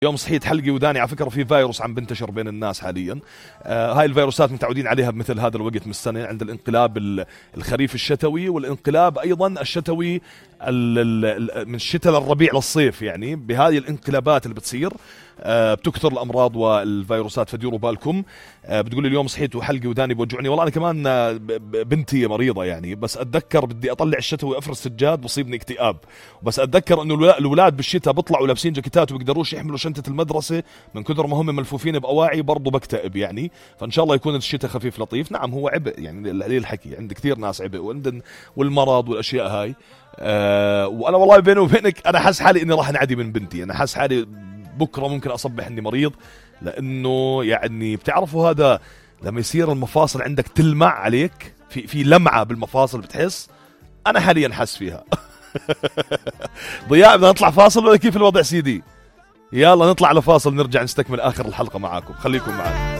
يوم صحيت حلقي وداني على فكرة في فيروس عم بنتشر بين الناس حاليا. هاي الفيروسات متعودين عليها بمثل هذا الوقت من السنة، عند الانقلاب الخريف الشتوي، والانقلاب أيضا الشتوي من الشتاء للربيع للصيف. يعني بهذه الانقلابات اللي بتصير بتكثر الأمراض والفيروسات، فديروا بالكم. بتقولي اليوم صحيت وحلقي وداني بوجعني، والله أنا كمان بنتي مريضة يعني، بس أتذكر بدي أطلع الشتوي وأفرز سجاد بصيبني اكتئاب. بس أتذكر إنه الأولاد بالشتاء بيطلعوا لابسين جاكيتات وبيقدروش يحملوا شنطة المدرسة من كثر ما هم ملفوفين بأواعي، برضو بكتئب يعني. فإن شاء الله يكون الشتاء خفيف لطيف. نعم هو عبء يعني، ليه الحكي، عند كثير ناس عبء، والمرض والأشياء هاي. وأنا والله بيني وبينك أنا حاس حالي إني راح انعدي من بنتي. أنا حاس حالي بكرة ممكن أصبح إني مريض، لأنه يعني بتعرفوا هذا لما يصير المفاصل عندك تلمع عليك، في لمعة بالمفاصل بتحس. أنا حاليا حس فيها. ضياء بدنا نطلع فاصل ولا كيف الوضع سيدي؟ يلا نطلع لفاصل نرجع نستكمل آخر الحلقة معاكم، خليكم معنا.